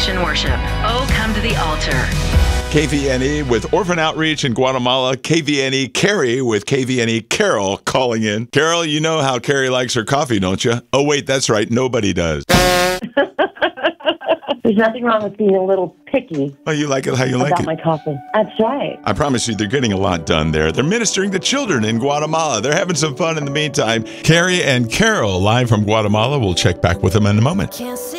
Christian worship. Oh, come to the altar. KVNE with Orphan Outreach in Guatemala. KVNE Carrie with KVNE Carol calling in. Carol, you know how Carrie likes her coffee, don't you? Oh, wait, that's right. Nobody does. There's nothing wrong with being a little picky. Oh, you like it how you like it? About my coffee. That's right. I promise you, they're getting a lot done there. They're ministering to children in Guatemala. They're having some fun in the meantime. Carrie and Carol, live from Guatemala. We'll check back with them in a moment.